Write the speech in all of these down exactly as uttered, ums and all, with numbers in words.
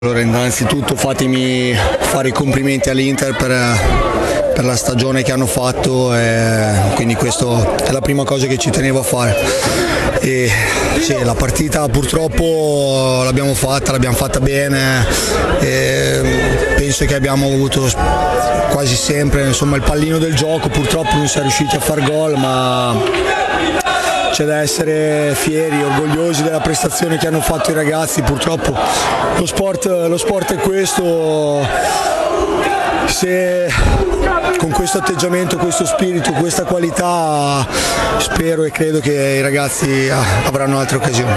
Allora, innanzitutto fatemi fare i complimenti all'Inter per, per la stagione che hanno fatto, e quindi questa è la prima cosa che ci tenevo a fare. E sì, la partita purtroppo l'abbiamo fatta, l'abbiamo fatta bene, e penso che abbiamo avuto quasi sempre insomma, il pallino del gioco, purtroppo non si è riusciti a far gol, ma c'è da essere fieri, orgogliosi della prestazione che hanno fatto i ragazzi. Purtroppo lo sport, lo sport è questo, se con questo atteggiamento, questo spirito, questa qualità spero e credo che i ragazzi avranno altre occasioni.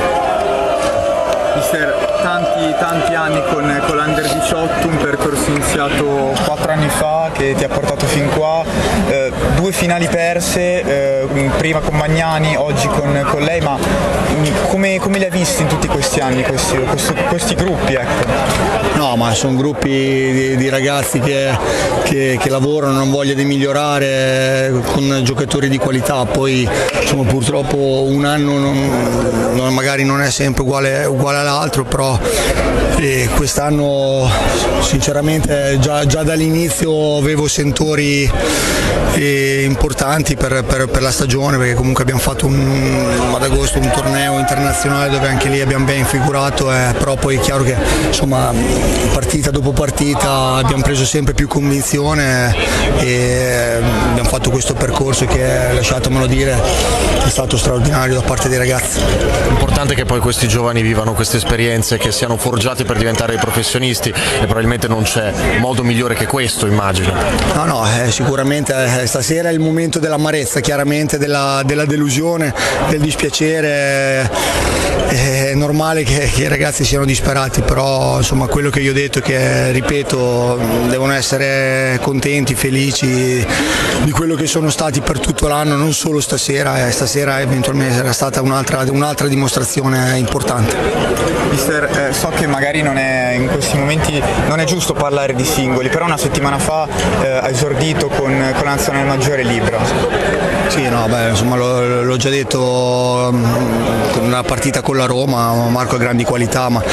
Mister, tanti, tanti anni con, con l'Under diciotto, un percorso iniziato quattro anni fa che ti ha portato fin qua, eh, due finali perse, eh, prima con Magnani, oggi con, con lei, ma come, come li ha visti in tutti questi anni questi, questi, questi gruppi? Ecco. No, ma sono gruppi di, di ragazzi che, che, che lavorano, hanno voglia di migliorare, con giocatori di qualità, poi insomma, purtroppo un anno non, non, magari non è sempre uguale, uguale all'altro, però eh, quest'anno sinceramente già, già dall'inizio avevo sentori eh, importanti per, per, per la stagione, perché comunque abbiamo fatto un, ad agosto un torneo internazionale dove anche lì abbiamo ben figurato, eh, però poi è chiaro che insomma, partita dopo partita abbiamo preso sempre più convinzione e abbiamo fatto questo percorso che, lasciatemelo dire, è stato straordinario da parte dei ragazzi. L'importante è che poi questi giovani vivano queste esperienze, che siano forgiati per diventare dei professionisti, e probabilmente non c'è modo migliore che questo, immagino. No, no, eh, sicuramente eh, stasera è il momento dell'amarezza, chiaramente della, della delusione, del dispiacere. È normale che, che i ragazzi siano disperati, però insomma quello che io ho detto è che, ripeto, devono essere contenti, felici di quello che sono stati per tutto l'anno, non solo stasera, e stasera eventualmente era stata un'altra, un'altra dimostrazione importante. Mister, eh, so che magari non è, in questi momenti non è giusto parlare di singoli, però una settimana fa eh, ha esordito con, con la nazionale maggiore libera. Sì, no, beh, insomma l'ho, l'ho già detto con una partita con la Roma, Marco ha grandi qualità, ma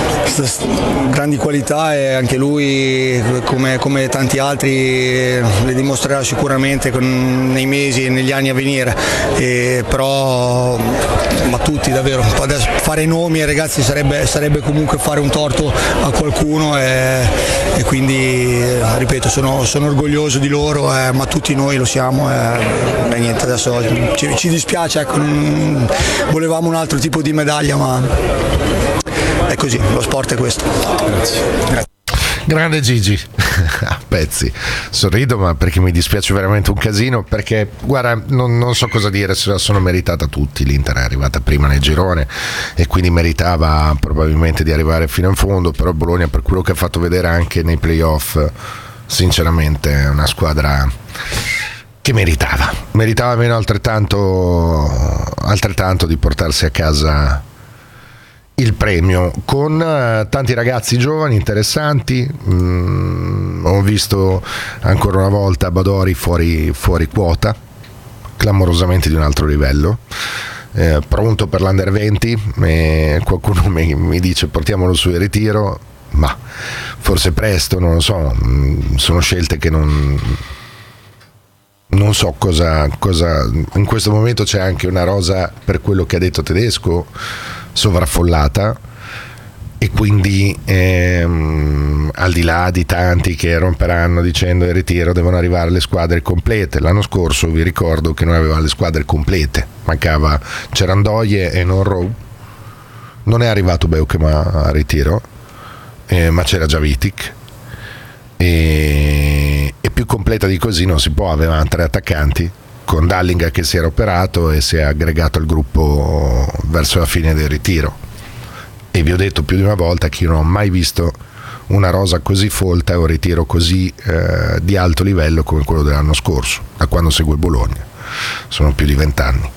grandi qualità e anche lui come, come tanti altri le dimostrerà sicuramente con, nei mesi e negli anni a venire, e però ma tutti davvero, adesso fare nomi ai ragazzi sarebbe, sarebbe comunque fare un torto a qualcuno, e, e quindi ripeto sono, sono orgoglioso di loro, eh, ma tutti noi lo siamo, e, e niente, adesso ci, ci dispiace, ecco, non, volevamo un altro tipo di medaglia, ma è così, lo sport è questo. Grazie. Grazie. Grande Gigi, a pezzi, sorrido ma perché mi dispiace veramente un casino, perché guarda non, non so cosa dire, se la sono meritata tutti, l'Inter è arrivata prima nel girone e quindi meritava probabilmente di arrivare fino in fondo, però Bologna, per quello che ha fatto vedere anche nei playoff, sinceramente è una squadra che meritava, meritava almeno altrettanto, altrettanto di portarsi a casa il premio, con uh, tanti ragazzi giovani interessanti. Mm, ho visto ancora una volta Badori fuori, fuori quota, clamorosamente di un altro livello, eh, pronto per l'Under venti, e qualcuno mi, mi dice portiamolo su in ritiro, ma forse presto, non lo so, mm, sono scelte che non non so cosa, cosa in questo momento c'è anche una rosa, per quello che ha detto Tedesco, sovraffollata, e quindi ehm, al di là di tanti che romperanno dicendo il ritiro devono arrivare le squadre complete. L'anno scorso vi ricordo che noi avevamo le squadre complete, mancava Cerandoie e non Rowe, non è arrivato Beukema a ritiro, eh, ma c'era già Vitic, e, e più completa di così non si può. Avevano tre attaccanti, con Dallinga che si era operato e si è aggregato al gruppo verso la fine del ritiro, e vi ho detto più di una volta che io non ho mai visto una rosa così folta e un ritiro così eh, di alto livello come quello dell'anno scorso, da quando seguo il Bologna, sono più di vent'anni.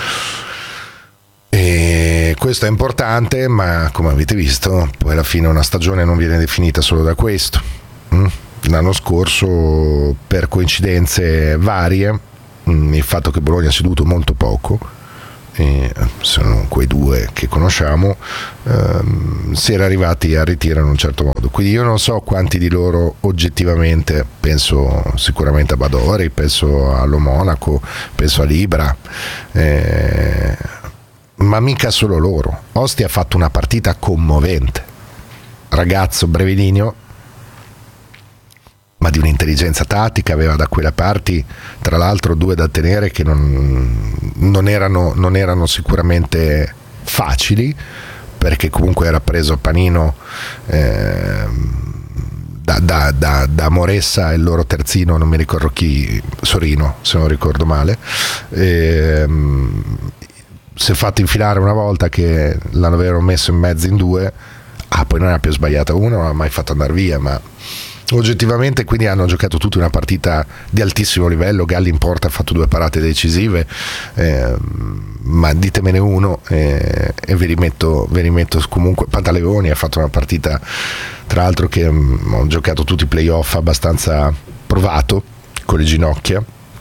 E questo è importante, ma come avete visto poi alla fine una stagione non viene definita solo da questo. mm? L'anno scorso, per coincidenze varie, il fatto che Bologna ha ceduto molto poco e sono quei due che conosciamo, ehm, si era arrivati al ritiro in un certo modo. Quindi io non so quanti di loro oggettivamente, penso sicuramente a Badori, penso allo Monaco, penso a Libra, eh, ma mica solo loro. Osti ha fatto una partita commovente, ragazzo brevilineo, ma di un'intelligenza tattica, aveva da quelle parti tra l'altro due da tenere che non, non, erano, non erano sicuramente facili, perché comunque era preso a panino eh, da, da, da, da Moressa e il loro terzino, non mi ricordo chi, Sorino se non ricordo male, e, si è fatto infilare una volta che l'avevano messo in mezzo in due, ah, poi non ha più sbagliato uno, non ha mai fatto andare via, ma oggettivamente quindi hanno giocato tutti una partita di altissimo livello. Galli in porta ha fatto due parate decisive, eh, ma ditemene uno eh, e ve li metto, ve li metto comunque. Pantaleoni ha fatto una partita tra l'altro che mh, ho giocato tutti i playoff abbastanza provato con le ginocchia.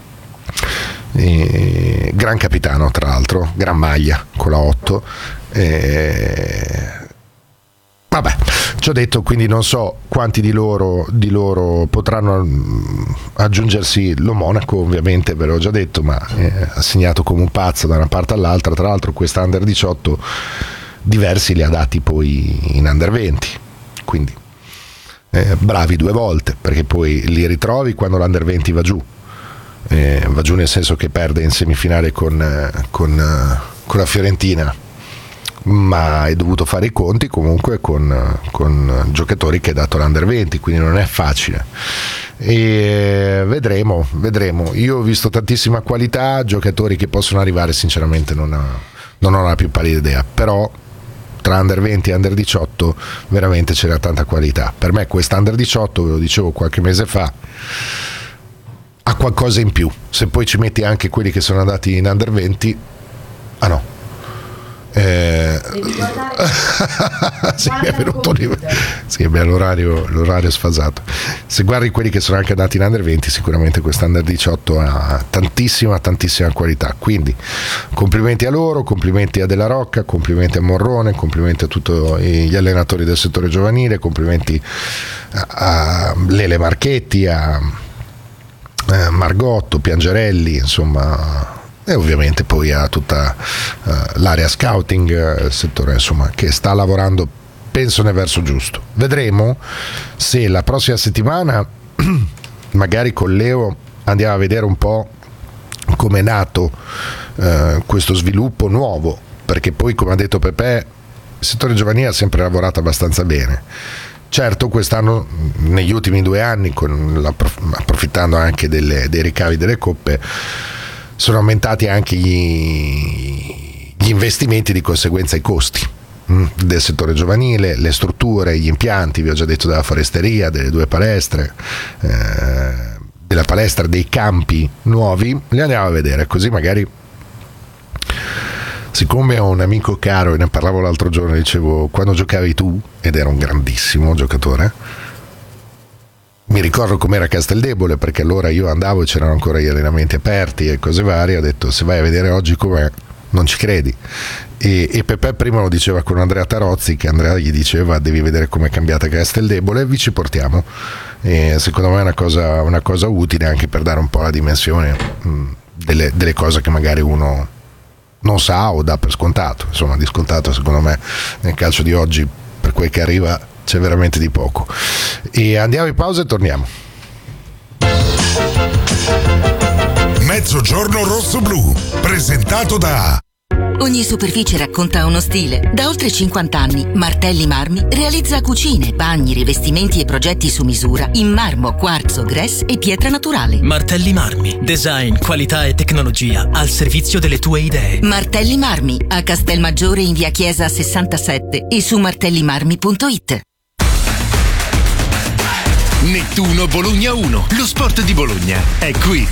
E gran capitano tra l'altro, gran maglia con la otto, e... vabbè, ci ho detto, quindi non so quanti di loro, di loro potranno aggiungersi. Lo Monaco ovviamente ve l'ho già detto, ma eh, ha segnato come un pazzo da una parte all'altra. Tra l'altro questa under diciotto diversi li ha dati poi in under venti, quindi eh, bravi due volte, perché poi li ritrovi quando l'under venti va giù. Eh, va giù nel senso che perde in semifinale con, con, con la Fiorentina, ma hai dovuto fare i conti comunque con, con giocatori che hai dato l'under venti, quindi non è facile. E vedremo, vedremo. Io ho visto tantissima qualità, giocatori che possono arrivare, sinceramente non, ha, non ho la più pallida idea, però tra under venti e under diciotto veramente c'era tanta qualità. Per me questa under diciotto, ve lo dicevo qualche mese fa, ha qualcosa in più. Se poi ci metti anche quelli che sono andati in under venti, ah no, eh... sì, mi è venuto un... sì, beh, l'orario, l'orario sfasato. Se guardi quelli che sono anche andati in under venti, sicuramente questa under diciotto ha tantissima tantissima qualità, quindi complimenti a loro, complimenti a Della Rocca, complimenti a Morrone, complimenti a tutti gli allenatori del settore giovanile, complimenti a, a Lele Marchetti, a Eh, Margotto, Piangerelli, insomma, e ovviamente poi a tutta uh, l'area scouting, il uh, settore insomma che sta lavorando, penso nel verso giusto. Vedremo se la prossima settimana magari con Leo andiamo a vedere un po' come è nato uh, questo sviluppo nuovo, perché poi, come ha detto Pepe, il settore giovanile ha sempre lavorato abbastanza bene. Certo, quest'anno, negli ultimi due anni, con approfittando anche delle, dei ricavi delle coppe, sono aumentati anche gli, gli investimenti, di conseguenza i costi mh, del settore giovanile, le strutture, gli impianti, vi ho già detto della foresteria, delle due palestre, eh, della palestra, dei campi nuovi, li andiamo a vedere, così magari... Siccome ho un amico caro, e ne parlavo l'altro giorno, dicevo, quando giocavi tu, ed era un grandissimo giocatore, mi ricordo com'era Casteldebole, perché allora io andavo e c'erano ancora gli allenamenti aperti e cose varie, ho detto, se vai a vedere oggi com'è, non ci credi. E, e Pepe prima lo diceva con Andrea Tarozzi, che Andrea gli diceva, devi vedere com'è cambiata Casteldebole, e vi ci portiamo. E secondo me è una cosa, una cosa utile anche per dare un po' la dimensione mh, delle, delle cose che magari uno... non sa o dà per scontato. Insomma, di scontato secondo me nel calcio di oggi, per quel che arriva, c'è veramente di poco. E andiamo in pausa e torniamo. Mezzogiorno rosso-blu, presentato da... Ogni superficie racconta uno stile. Da oltre cinquanta anni, Martelli Marmi realizza cucine, bagni, rivestimenti e progetti su misura in marmo, quarzo, grès e pietra naturale. Martelli Marmi. Design, qualità e tecnologia al servizio delle tue idee. Martelli Marmi, a Castelmaggiore in via Chiesa sessantasette e su martellimarmi punto it. Nettuno Bologna uno. Lo sport di Bologna è qui.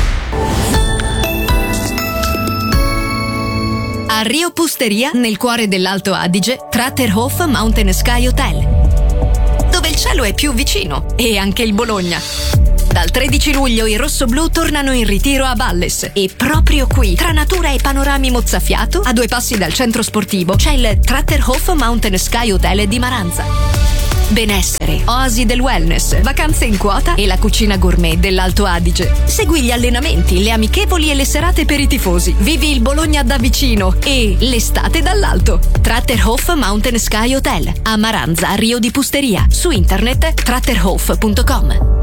A Rio Pusteria, nel cuore dell'Alto Adige, Praterhof Mountain Sky Hotel, dove il cielo è più vicino e anche il Bologna. Dal tredici luglio i rossoblù tornano in ritiro a Valles e proprio qui, tra natura e panorami mozzafiato, a due passi dal centro sportivo, c'è il Tratterhof Mountain Sky Hotel di Maranza. Benessere, oasi del wellness, vacanze in quota e la cucina gourmet dell'Alto Adige. Segui gli allenamenti, le amichevoli e le serate per i tifosi. Vivi il Bologna da vicino e l'estate dall'alto. Tratterhof Mountain Sky Hotel a Maranza, Rio di Pusteria. Su internet tratterhof punto com.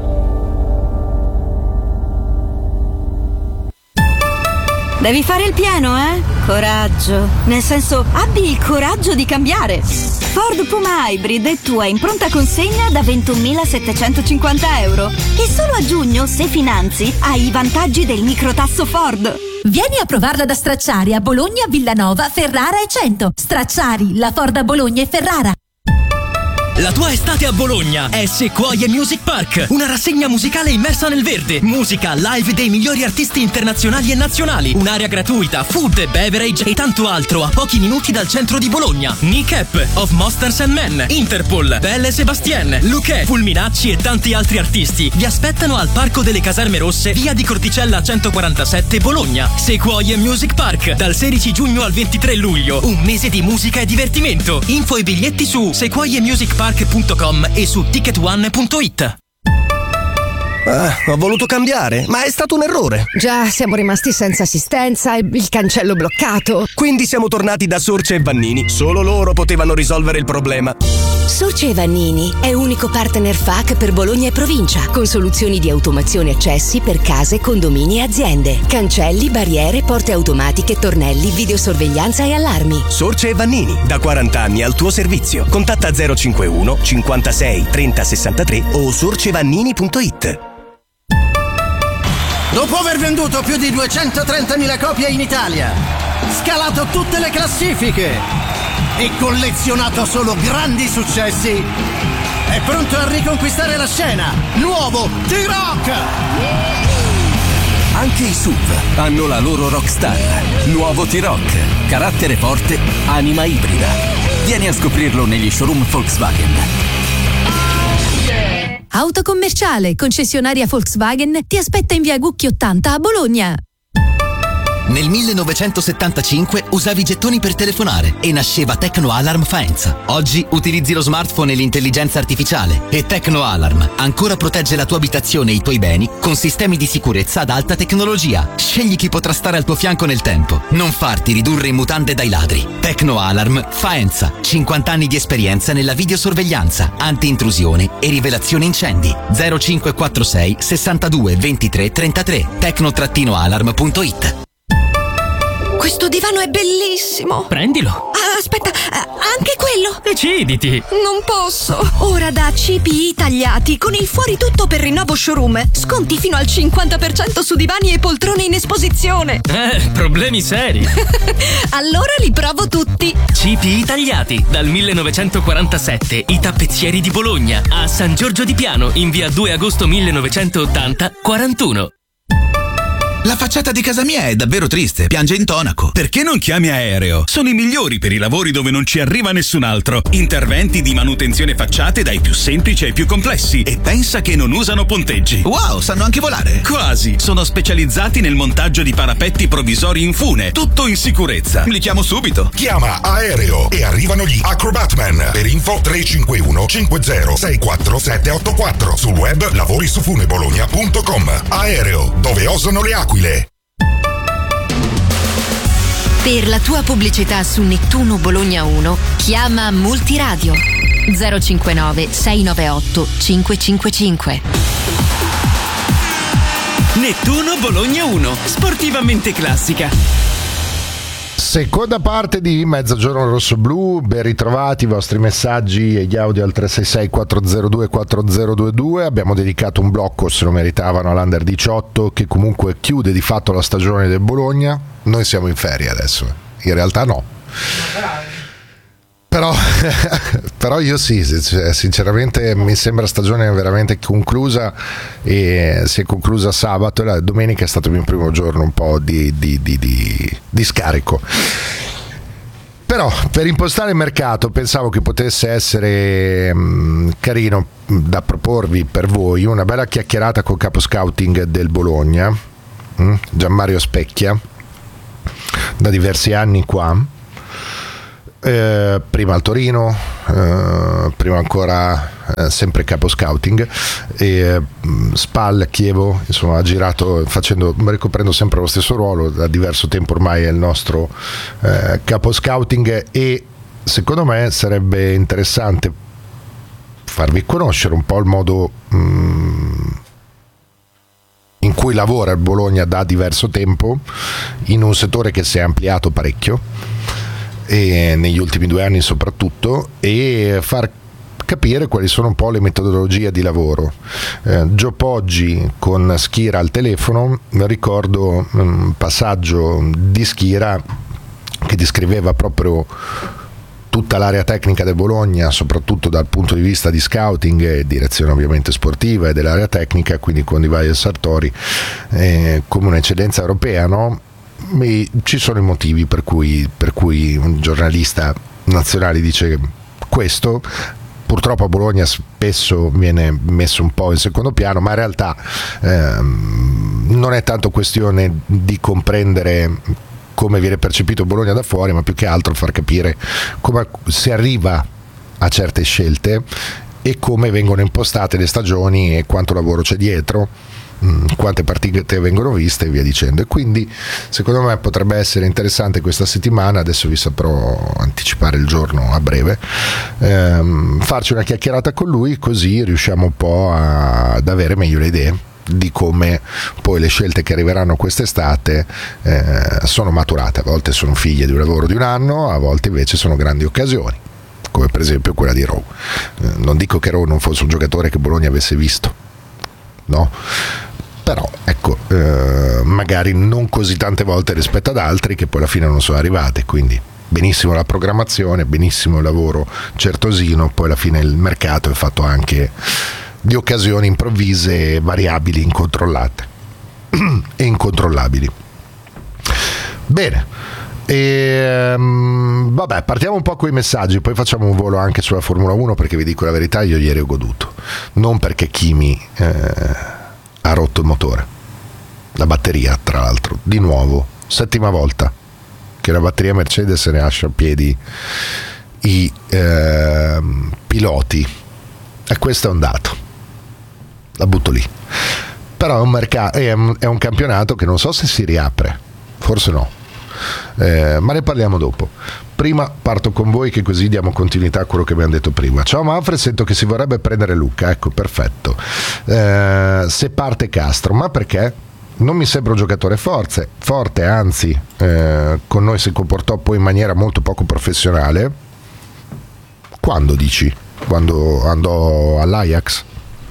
Devi fare il pieno, eh? Coraggio. Nel senso, abbi il coraggio di cambiare. Ford Puma Hybrid è tua in pronta consegna da ventunomilasettecentocinquanta euro. E solo a giugno, se finanzi, hai i vantaggi del microtasso Ford. Vieni a provarla da Stracciari a Bologna, Villanova, Ferrara e Cento. Stracciari, la Ford a Bologna e Ferrara. La tua estate a Bologna è Sequoia Music Park, una rassegna musicale immersa nel verde, musica live dei migliori artisti internazionali e nazionali, un'area gratuita, food, beverage e tanto altro a pochi minuti dal centro di Bologna. Nick of Monsters and Men, Interpol, Belle Sebastien, Luque, Fulminacci e tanti altri artisti vi aspettano al Parco delle Caserme Rosse, via di Corticella centoquarantasette, Bologna. Sequoia Music Park, dal sedici giugno al ventitré luglio, un mese di musica e divertimento. Info e biglietti su sequoia music park punto com e su ticket one punto it. Ah, ho voluto cambiare, ma è stato un errore. Già, siamo rimasti senza assistenza e il cancello bloccato. Quindi siamo tornati da Sorce e Vannini. Solo loro potevano risolvere il problema. Sorce e Vannini è unico partner F A C per Bologna e provincia, con soluzioni di automazione accessi per case, condomini e aziende. Cancelli, barriere, porte automatiche, tornelli, videosorveglianza e allarmi. Sorce e Vannini, da quaranta anni al tuo servizio. Contatta zero cinquantuno cinquantasei trenta sessantatré o sorcevannini punto it. Dopo aver venduto più di duecentotrentamila copie in Italia, scalato tutte le classifiche e collezionato solo grandi successi, è pronto a riconquistare la scena. Nuovo T-Rock! Anche i S U V hanno la loro rockstar. Nuovo T-Rock, carattere forte, anima ibrida. Vieni a scoprirlo negli showroom Volkswagen. Autocommerciale, concessionaria Volkswagen, ti aspetta in via Gucchi ottanta a Bologna. Nel millenovecentosettantacinque usavi i gettoni per telefonare e nasceva Tecno Alarm Faenza. Oggi utilizzi lo smartphone e l'intelligenza artificiale e Tecno Alarm ancora protegge la tua abitazione e i tuoi beni con sistemi di sicurezza ad alta tecnologia. Scegli chi potrà stare al tuo fianco nel tempo. Non farti ridurre in mutande dai ladri. Tecno Alarm Faenza. cinquanta anni di esperienza nella videosorveglianza, anti-intrusione e rivelazione incendi. zero cinque quattro sei sessantadue ventitré trentatré. tecno alarm punto it. Questo divano è bellissimo. Prendilo. Ah, aspetta, anche quello. Deciditi. Non posso. Ora da C P I Tagliati, con il fuori tutto per rinnovo showroom, sconti fino al cinquanta per cento su divani e poltrone in esposizione. Eh, problemi seri. Allora li provo tutti. C P I Tagliati, dal millenovecentoquarantasette, i tappezzieri di Bologna, a San Giorgio di Piano, in via due agosto millenovecentottanta, quarantuno. La facciata di casa mia è davvero triste, piange intonaco. Perché non chiami Aereo? Sono i migliori per i lavori dove non ci arriva nessun altro. Interventi di manutenzione facciate dai più semplici ai più complessi. E pensa che non usano ponteggi. Wow, sanno anche volare. Quasi. Sono specializzati nel montaggio di parapetti provvisori in fune. Tutto in sicurezza. Li chiamo subito. Chiama Aereo e arrivano gli Acrobatman. Per info tre cinque uno cinque zero sei quattro sette otto quattro. Sul web lavorisufunebologna punto com. Aereo, dove osano le aquile. Per la tua pubblicità su Nettuno Bologna uno, chiama Multiradio zero cinquantanove sei novantaotto cinque cinque cinque. Nettuno Bologna uno, sportivamente classica. Seconda parte di Mezzogiorno Rosso Blu, ben ritrovati, i vostri messaggi e gli audio al tre sei sei quattro zero due quattro zero due due. Abbiamo dedicato un blocco, se lo meritavano, all'Under diciotto che comunque chiude di fatto la stagione del Bologna. Noi siamo in ferie adesso, in realtà no. Però, però io sì, sinceramente mi sembra stagione veramente conclusa, e si è conclusa sabato e la domenica è stato il mio primo giorno un po' di, di, di, di, di scarico. Però per impostare il mercato pensavo che potesse essere mh, carino da proporvi per voi una bella chiacchierata col capo scouting del Bologna, mh, Gianmario Specchia, da diversi anni qua, eh, prima al Torino, eh, prima ancora eh, sempre capo scouting, e mh, Spal, Chievo, insomma ha girato facendo, ricoprendo sempre lo stesso ruolo, da diverso tempo ormai è il nostro eh, capo scouting, e secondo me sarebbe interessante farvi conoscere un po' il modo mh, in cui lavora il Bologna da diverso tempo in un settore che si è ampliato parecchio, e negli ultimi due anni soprattutto, e far capire quali sono un po' le metodologie di lavoro. eh, Gio Poggi con Schira al telefono, ricordo un passaggio di Schira che descriveva proprio tutta l'area tecnica del Bologna, soprattutto dal punto di vista di scouting e direzione ovviamente sportiva e dell'area tecnica, quindi con Di Vaio e Sartori, eh, come un'eccellenza europea, no? E ci sono i motivi per cui, per cui un giornalista nazionale dice questo. Purtroppo a Bologna spesso viene messo un po' in secondo piano, ma in realtà ehm, non è tanto questione di comprendere come viene percepito Bologna da fuori, ma più che altro far capire come si arriva a certe scelte e come vengono impostate le stagioni e quanto lavoro c'è dietro, quante partite vengono viste e via dicendo. E quindi secondo me potrebbe essere interessante questa settimana, adesso vi saprò anticipare il giorno a breve, ehm, farci una chiacchierata con lui, così riusciamo un po' a, ad avere meglio le idee di come poi le scelte che arriveranno quest'estate eh, sono maturate. A volte sono figlie di un lavoro di un anno, a volte invece sono grandi occasioni, come per esempio quella di Rowe. Eh, non dico che Rowe non fosse un giocatore che Bologna avesse visto, no? Però ecco, eh, magari non così tante volte rispetto ad altri che poi alla fine non sono arrivati, quindi benissimo la programmazione, benissimo il lavoro certosino, poi alla fine il mercato è fatto anche di occasioni improvvise, variabili, incontrollate e incontrollabili. Bene, e, um, vabbè, partiamo un po' con i messaggi, poi facciamo un volo anche sulla Formula uno, perché vi dico la verità, io ieri ho goduto, non perché Kimi eh, ha rotto il motore, la batteria tra l'altro, di nuovo, settima volta che la batteria Mercedes ne lascia a piedi i eh, piloti, e questo è un dato, la butto lì. Però è un, mercato, è un, è un campionato che non so se si riapre, forse no, eh, ma ne parliamo dopo. Prima parto con voi, che così diamo continuità a quello che abbiamo detto prima. Ciao Manfred, sento che si vorrebbe prendere Luca, ecco, perfetto. Eh, se parte Castro, ma perché? Non mi sembra un giocatore forte, forte anzi eh, con noi si comportò poi in maniera molto poco professionale. Quando dici? Quando andò all'Ajax?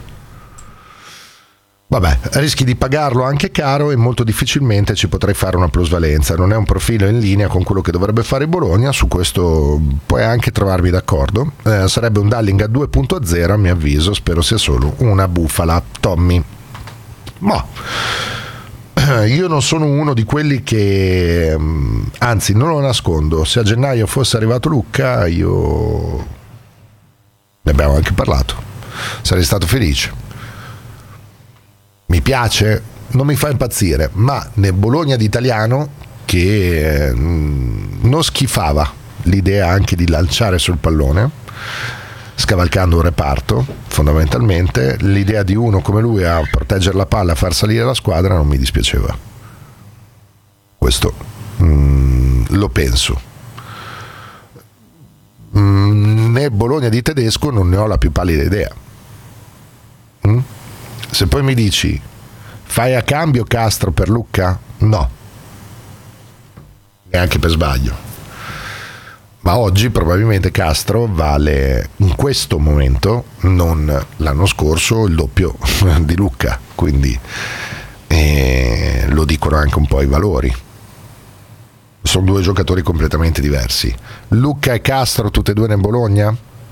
Vabbè, rischi di pagarlo anche caro e molto difficilmente ci potrei fare una plusvalenza. Non è un profilo in linea con quello che dovrebbe fare Bologna, su questo puoi anche trovarmi d'accordo. Eh, sarebbe un Dalling a due punto zero a mio avviso, spero sia solo una bufala. Tommy. Ma io non sono uno di quelli che, anzi non lo nascondo, se a gennaio fosse arrivato Lucca io, ne abbiamo anche parlato, sarei stato felice. Mi piace, non mi fa impazzire, ma nel Bologna d'italiano che non schifava l'idea anche di lanciare sul pallone, scavalcando un reparto, fondamentalmente l'idea di uno come lui a proteggere la palla, a far salire la squadra non mi dispiaceva. Questo mm, lo penso. Mm, nel Bologna di Tedesco non ne ho la più pallida idea. Mm? Se poi mi dici fai a cambio Castro per Lucca? No, neanche per sbaglio. Ma oggi probabilmente Castro vale in questo momento, non l'anno scorso, il doppio di Lucca, quindi eh, lo dicono anche un po' i valori. Sono due giocatori completamente diversi. Lucca e Castro tutte e due nel Bologna?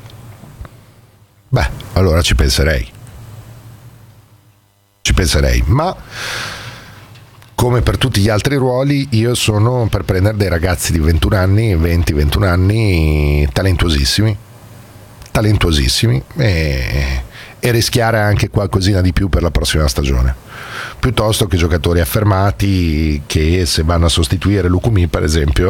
Beh, allora ci penserei. Ci penserei, ma come per tutti gli altri ruoli, io sono per prendere dei ragazzi di ventuno anni, venti ventuno anni, talentuosissimi, talentuosissimi e, e rischiare anche qualcosina di più per la prossima stagione, piuttosto che giocatori affermati che, se vanno a sostituire Lukumi per esempio,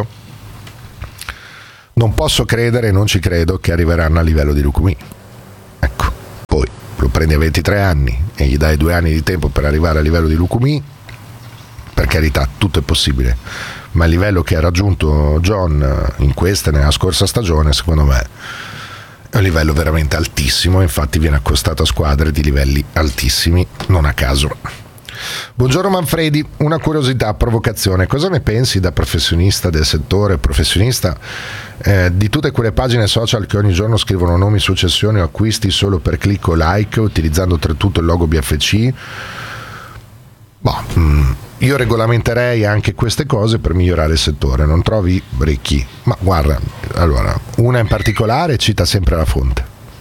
non posso credere e non ci credo che arriveranno a livello di Lukumi. Ecco, poi lo prendi a ventitré anni e gli dai due anni di tempo per arrivare a livello di Lukumi, per carità, tutto è possibile, ma il livello che ha raggiunto John in questa e nella scorsa stagione, secondo me, è un livello veramente altissimo. Infatti viene accostato a squadre di livelli altissimi, non a caso. Buongiorno Manfredi, una curiosità, provocazione: cosa ne pensi da professionista del settore, professionista eh, di tutte quelle pagine social che ogni giorno scrivono nomi, successioni o acquisti solo per click o like, utilizzando oltretutto il logo B F C? Boh, mh, io regolamenterei anche queste cose per migliorare il settore, non trovi, Ricchi? Ma guarda, allora, una in particolare cita sempre la fonte,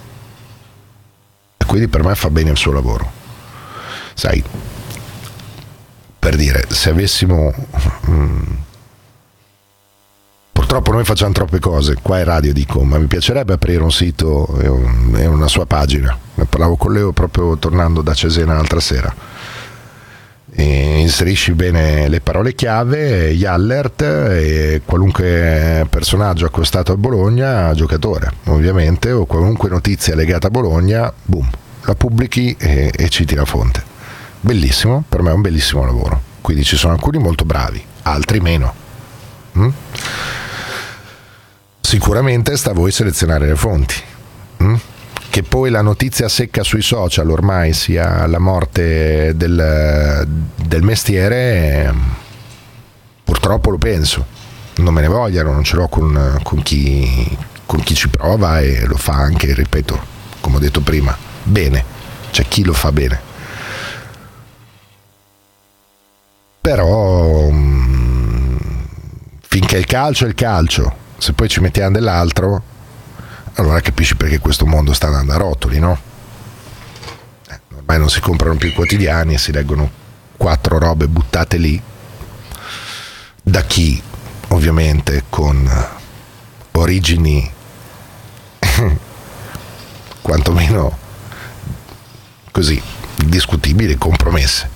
e quindi per me fa bene il suo lavoro. Sai, per dire, se avessimo mh, purtroppo noi facciamo troppe cose qua in radio, dico, ma mi piacerebbe aprire un sito e, un, e una sua pagina. Ne parlavo con Leo proprio tornando da Cesena l'altra sera. E inserisci bene le parole chiave, gli alert e qualunque personaggio accostato a Bologna, giocatore ovviamente, o qualunque notizia legata a Bologna, boom, la pubblichi e, e citi la fonte. Bellissimo, per me è un bellissimo lavoro. Quindi ci sono alcuni molto bravi, altri meno. mm? Sicuramente sta a voi selezionare le fonti. mm? Che poi la notizia secca sui social ormai sia la morte del, del mestiere, purtroppo lo penso. Non me ne vogliano, non ce l'ho con, con, chi, con chi ci prova e lo fa anche, ripeto, come ho detto prima, bene. C'è chi lo fa bene. Però finché il calcio è il calcio, se poi ci mettiamo dell'altro, allora capisci perché questo mondo sta andando a rotoli, no? Eh, ormai non si comprano più i quotidiani, si leggono quattro robe buttate lì da chi ovviamente con origini quantomeno così discutibili, compromesse.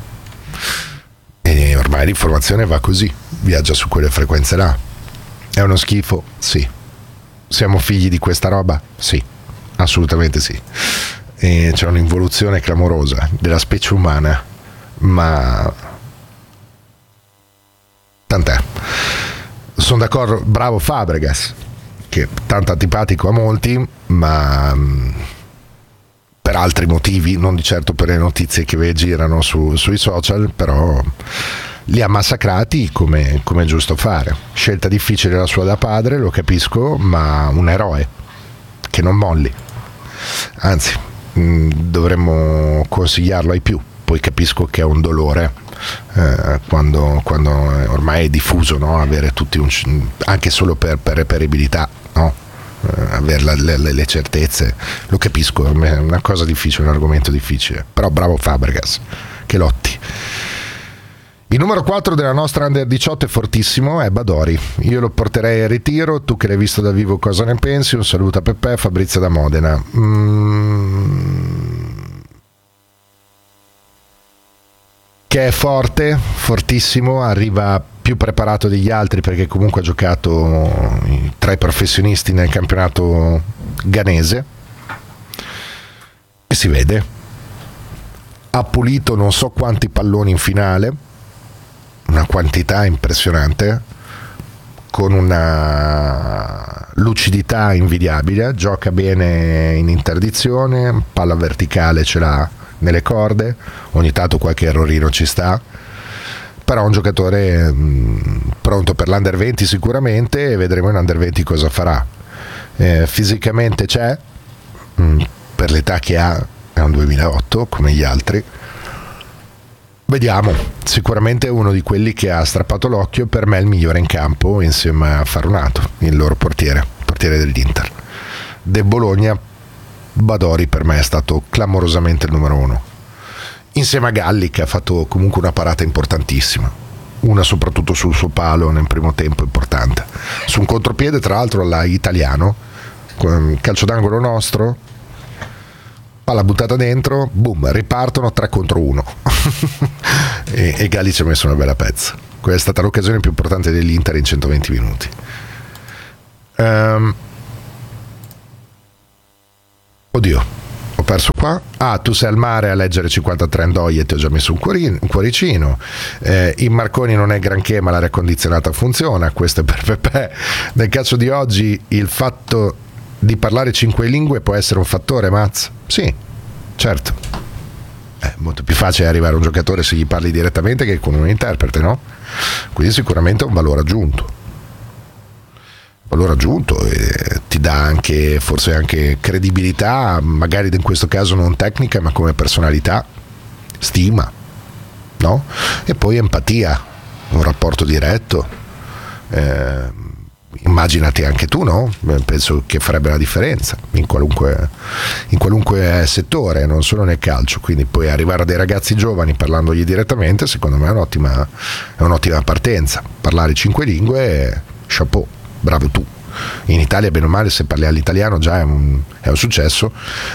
E ormai l'informazione va così, viaggia su quelle frequenze là. È uno schifo? Sì. Siamo figli di questa roba? Sì, assolutamente sì. E c'è un'involuzione clamorosa della specie umana, ma tant'è. Sono d'accordo, bravo Fabregas, che è tanto antipatico a molti, ma per altri motivi, non di certo per le notizie che girano su, sui social, però li ha massacrati come, come è giusto fare. Scelta difficile la sua da padre, lo capisco, ma un eroe che non molli, anzi mh, dovremmo consigliarlo ai più. Poi capisco che è un dolore eh, quando, quando ormai è diffuso, no? Avere tutti un, anche solo per, per reperibilità, no? eh, avere la, le, le certezze, lo capisco, è una cosa difficile, un argomento difficile, però bravo Fabregas, che lotti. Il numero quattro della nostra Under diciotto è fortissimo, è Badori. Io lo porterei al ritiro. Tu che l'hai visto dal vivo cosa ne pensi? Un saluto a Peppe, Fabrizio da Modena. Mm. Che è forte, fortissimo, arriva più preparato degli altri perché comunque ha giocato tra i professionisti nel campionato ghanese e si vede. Ha pulito non so quanti palloni in finale, una quantità impressionante, con una lucidità invidiabile, gioca bene in interdizione, palla verticale ce l'ha nelle corde, ogni tanto qualche errorino ci sta, però è un giocatore mh, pronto per l'Under venti sicuramente, e vedremo in Under venti cosa farà. Eh, fisicamente c'è, mh, per l'età che ha, è un duemilaotto come gli altri. Vediamo, sicuramente è uno di quelli che ha strappato l'occhio, per me il migliore in campo insieme a Farunato, il loro portiere, portiere dell'Inter. De Bologna, Badori per me è stato clamorosamente il numero uno. insieme a Galli, che ha fatto comunque una parata importantissima, una soprattutto sul suo palo nel primo tempo importante, su un contropiede tra l'altro alla Italiano, calcio d'angolo nostro, palla buttata dentro, boom, ripartono tre contro uno e, e Galli ci ha messo una bella pezza. Quella è stata l'occasione più importante dell'Inter in centoventi minuti. um, oddio ho perso qua. Ah, tu sei al mare a leggere cinquantatré Andoi e ti ho già messo un, cuorino, un cuoricino. Eh, in Marconi non è granché, ma l'aria condizionata funziona. Questo è per Pepe. Nel calcio di oggi il fatto di parlare cinque lingue può essere un fattore, Maz? Sì, certo. È molto più facile arrivare a un giocatore se gli parli direttamente che con un interprete, no? Quindi sicuramente è un valore aggiunto. Valore aggiunto e ti dà anche, forse anche credibilità, magari in questo caso non tecnica ma come personalità, stima, no? E poi empatia, un rapporto diretto. Eh, immaginati anche tu, no? Penso che farebbe la differenza in qualunque, in qualunque settore, non solo nel calcio. Quindi poi arrivare a dei ragazzi giovani parlandogli direttamente, secondo me è un'ottima, è un'ottima partenza. Parlare cinque lingue, chapeau, bravo tu. In Italia bene o male se parli all'italiano già è un, è un successo.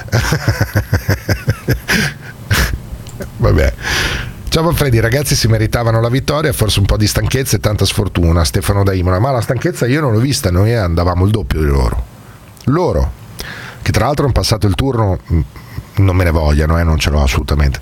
Vabbè. Ciao Manfredi, i ragazzi si meritavano la vittoria, forse un po' di stanchezza e tanta sfortuna. Stefano da Imola, ma la stanchezza io non l'ho vista, noi andavamo il doppio di loro. Loro, che tra l'altro hanno passato il turno, non me ne vogliano, eh, non ce l'ho assolutamente.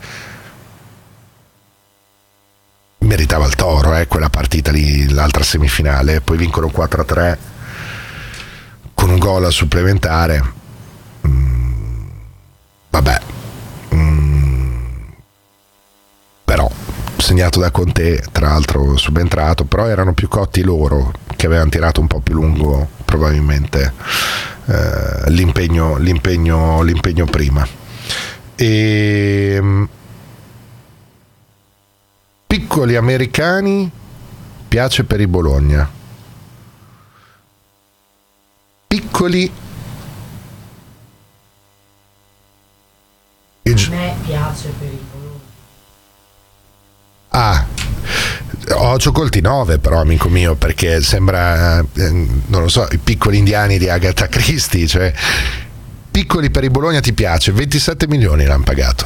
Meritava il Toro, eh, quella partita lì, l'altra semifinale, poi vincono quattro a tre con un gol al supplementare. Mm, vabbè. Mm, però segnato da Conte, tra l'altro subentrato, però erano più cotti loro che avevano tirato un po' più lungo probabilmente eh, l'impegno, l'impegno, l'impegno prima. E piccoli americani piace per il Bologna. Piccoli a me piace per il Bologna. Ah, ho Cioccolti nove però, amico mio, perché sembra, eh, non lo so, i piccoli indiani di Agatha Christie, cioè piccoli per il Bologna ti piace, ventisette milioni l'hanno pagato.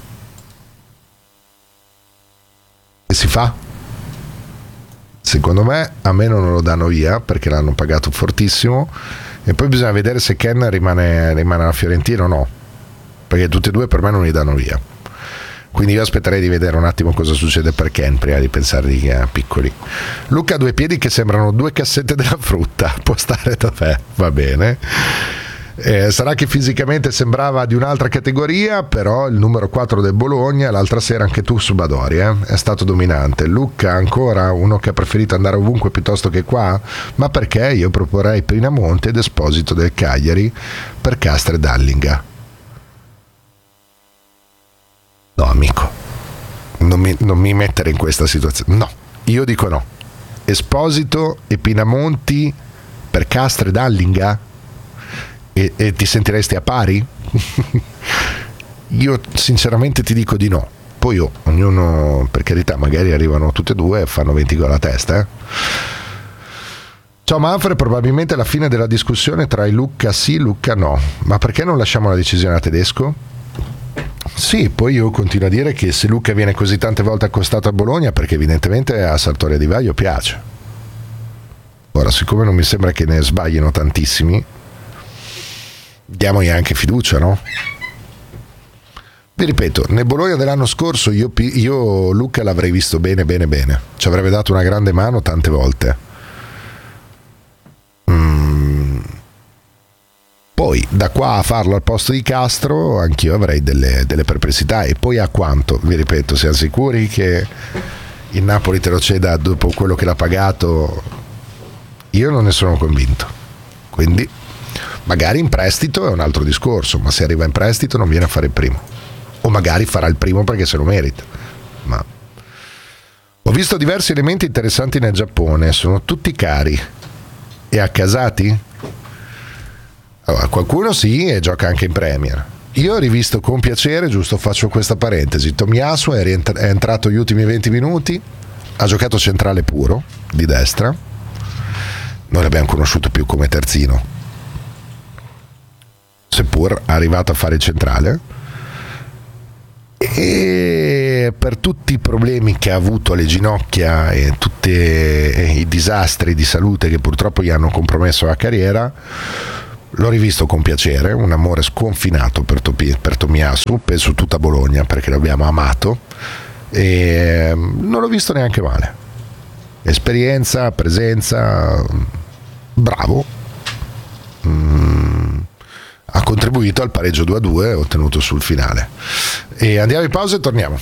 E si fa? Secondo me a me non lo danno via perché l'hanno pagato fortissimo e poi bisogna vedere se Ken rimane, rimane alla Fiorentina o no, perché tutti e due per me non li danno via. Quindi io aspetterei di vedere un attimo cosa succede per Ken prima di pensare di eh, piccoli. Luca ha due piedi che sembrano due cassette della frutta, può stare dov'è, va bene. Eh, sarà che fisicamente sembrava di un'altra categoria, però il numero quattro del Bologna l'altra sera anche tu su Badori eh, è stato dominante. Luca ancora uno che ha preferito andare ovunque piuttosto che qua, ma perché io proporrei Pinamonti ed Esposito del Cagliari per Castre e Dallinga. No amico, non mi, non mi mettere in questa situazione, no, io dico no. Esposito e Pinamonti per Castre e Dallinga? E, e ti sentiresti a pari? Io sinceramente ti dico di no. Poi oh, ognuno, per carità, magari arrivano tutte e due e fanno venti gol a testa. Eh? Ciao Manfred, probabilmente la fine della discussione tra il Lucca sì e Lucca no. Ma perché non lasciamo la decisione a Tedesco? Sì, poi io continuo a dire che se Lucca viene così tante volte accostato a Bologna perché evidentemente a Sartoria Di Vaio piace. Ora, siccome non mi sembra che ne sbaglino tantissimi, diamogli anche fiducia, no? Vi ripeto, nel Bologna dell'anno scorso io, io Lucca l'avrei visto bene bene bene, ci avrebbe dato una grande mano tante volte. mm. Poi da qua a farlo al posto di Castro anch'io avrei delle, delle perplessità. E poi a quanto? Vi ripeto, siamo sicuri che il Napoli te lo ceda dopo quello che l'ha pagato? Io non ne sono convinto, quindi magari in prestito è un altro discorso, ma se arriva in prestito non viene a fare il primo, o magari farà il primo perché se lo merita. Ma ho visto diversi elementi interessanti nel Giappone, sono tutti cari e accasati. Allora, qualcuno sì e gioca anche in Premier, io ho rivisto con piacere, giusto faccio questa parentesi, Tomiyasu è, rientra- è entrato gli ultimi venti minuti, ha giocato centrale puro, di destra, noi l'abbiamo conosciuto più come terzino, seppur arrivato a fare il centrale, e per tutti i problemi che ha avuto alle ginocchia e tutti i disastri di salute che purtroppo gli hanno compromesso la carriera, l'ho rivisto con piacere, un amore sconfinato per, Topi, per Tomiyasu, penso tutta Bologna perché l'abbiamo amato e non l'ho visto neanche male, esperienza, presenza, bravo, mm, ha contribuito al pareggio due a due ottenuto sul finale. E andiamo in pausa e torniamo.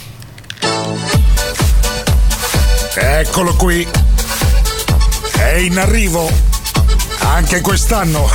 Eccolo qui, è in arrivo anche quest'anno.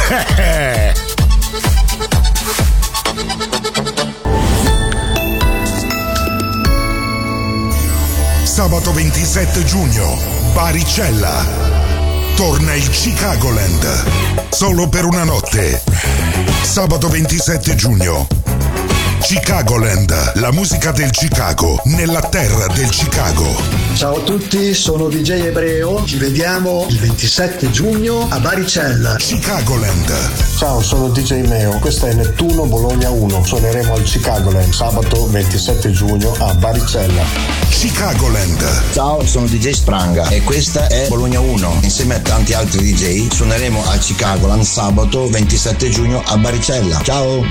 Sabato ventisette giugno, Baricella, torna il Chicagoland, solo per una notte. Sabato ventisette giugno, Chicagoland, la musica del Chicago, nella terra del Chicago. Ciao a tutti, sono D J Ebreo, ci vediamo il ventisette giugno a Baricella. Chicagoland. Ciao, sono D J Meo, questa è Nettuno Bologna uno, suoneremo al Chicagoland sabato ventisette giugno a Baricella. Chicagoland. Ciao, sono D J Spranga e questa è Bologna uno. Insieme a tanti altri D J suoneremo al Chicagoland sabato ventisette giugno a Baricella. Ciao!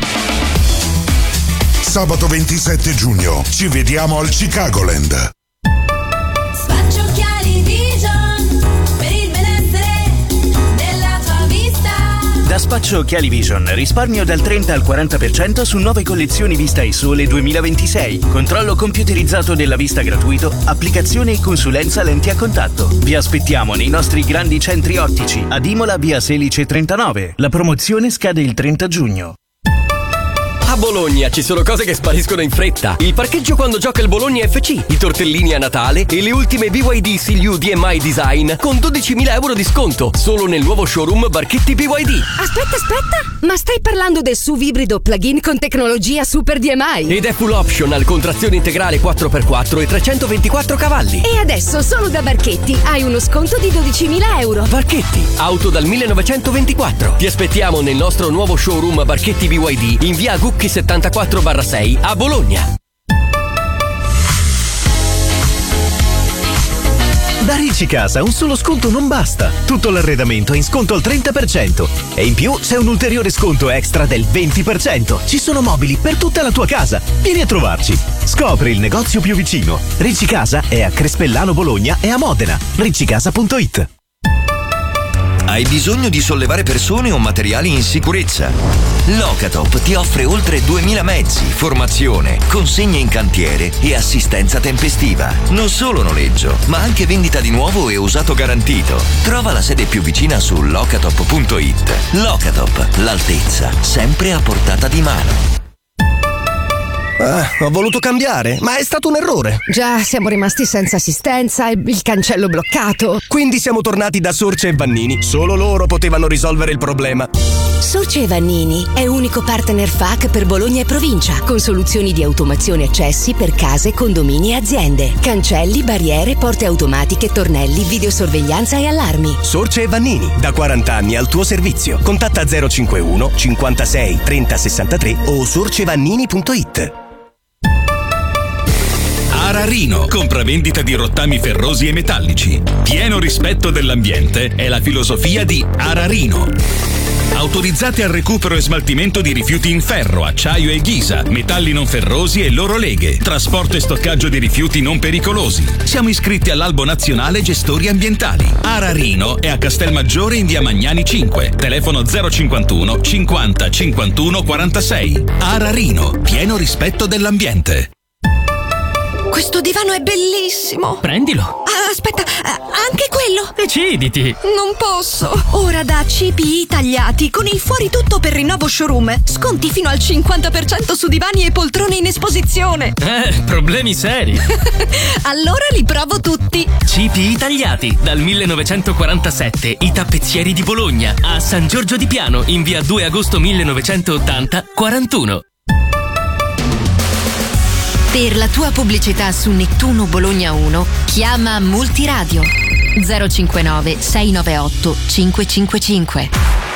Sabato ventisette giugno, ci vediamo al Chicagoland. Spaccio Occhiali Vision per il benessere della tua vista. Da Spaccio Occhiali Vision risparmio dal trenta al quaranta per cento su nuove collezioni Vista e Sole duemilaventisei. Controllo computerizzato della vista gratuito, applicazione e consulenza lenti a contatto. Vi aspettiamo nei nostri grandi centri ottici ad Imola via Selice trentanove. La promozione scade il trenta giugno. A Bologna ci sono cose che spariscono in fretta. Il parcheggio quando gioca il Bologna F C, i tortellini a Natale e le ultime B Y D C L U D M I Design con dodicimila euro di sconto solo nel nuovo showroom Barchetti B Y D. Aspetta, aspetta, ma stai parlando del S U V ibrido plug-in con tecnologia Super D M I? Ed è full optional con trazione integrale quattro per quattro e trecentoventiquattro cavalli. E adesso solo da Barchetti hai uno sconto di dodicimila euro. Barchetti, auto dal millenovecentoventiquattro. Ti aspettiamo nel nostro nuovo showroom Barchetti B Y D in via Gucchi settantaquattro barra sei a Bologna. Da Ricci Casa un solo sconto non basta. Tutto l'arredamento è in sconto al trenta per cento e in più c'è un ulteriore sconto extra del venti per cento. Ci sono mobili per tutta la tua casa. Vieni a trovarci. Scopri il negozio più vicino. Ricci Casa è a Crespellano Bologna e a Modena. riccicasa punto it. Hai bisogno di sollevare persone o materiali in sicurezza? Locatop ti offre oltre duemila mezzi, formazione, consegne in cantiere e assistenza tempestiva. Non solo noleggio, ma anche vendita di nuovo e usato garantito. Trova la sede più vicina su locatop punto it. Locatop, l'altezza, sempre a portata di mano. Ah, ho voluto cambiare, ma è stato un errore. Già, siamo rimasti senza assistenza e il cancello bloccato. Quindi siamo tornati da Sorce e Vannini. Solo loro potevano risolvere il problema. Sorce e Vannini è unico partner F A Q per Bologna e provincia, con soluzioni di automazione accessi per case, condomini e aziende. Cancelli, barriere, porte automatiche, tornelli, videosorveglianza e allarmi. Sorce e Vannini, da quaranta anni al tuo servizio. Contatta zero cinquantuno cinquantasei trenta sessantatré o sorcevannini punto it. Ararino, compravendita di rottami ferrosi e metallici. Pieno rispetto dell'ambiente è la filosofia di Ararino. Autorizzati al recupero e smaltimento di rifiuti in ferro, acciaio e ghisa, metalli non ferrosi e loro leghe, trasporto e stoccaggio di rifiuti non pericolosi. Siamo iscritti all'Albo Nazionale Gestori Ambientali. Ararino è a Castelmaggiore in via Magnani cinque, telefono zero cinquantuno cinquanta cinquantuno quarantasei. Ararino, pieno rispetto dell'ambiente. Questo divano è bellissimo. Prendilo. Ah, aspetta, anche quello. Deciditi. Non posso. Ora da C P I Tagliati con il fuori tutto per rinnovo showroom. Sconti fino al cinquanta per cento su divani e poltrone in esposizione. Eh, problemi seri. Allora li provo tutti. C P I Tagliati, dal millenovecentoquarantasette, i tappezzieri di Bologna, a San Giorgio di Piano, in via due agosto millenovecentottanta, quarantuno. Per la tua pubblicità su Nettuno Bologna uno, chiama Multiradio zero cinquantanove sei novantaotto cinquecentocinquantacinque.